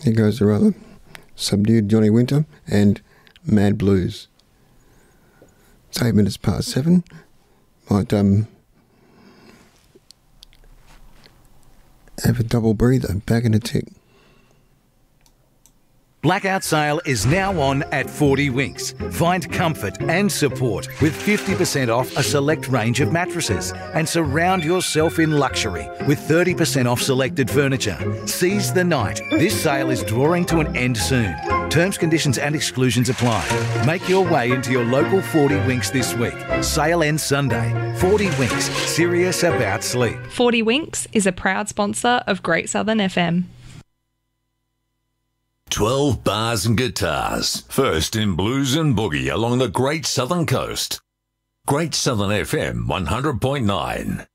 Here goes the rather subdued Johnny Winter and Mad Blues. It's 8 minutes past 7. Might have a double breather. Back in a tick. Blackout sale is now on at 40 Winks. Find comfort and support with 50% off a select range of mattresses and surround yourself in luxury with 30% off selected furniture. Seize the night. This sale is drawing to an end soon. Terms, conditions and exclusions apply. Make your way into your local 40 Winks this week. Sale ends Sunday. 40 Winks, serious about sleep. 40 Winks is a proud sponsor of Great Southern FM. 12 bars and guitars. First in blues and boogie along the Great Southern Coast. Great Southern FM 100.9.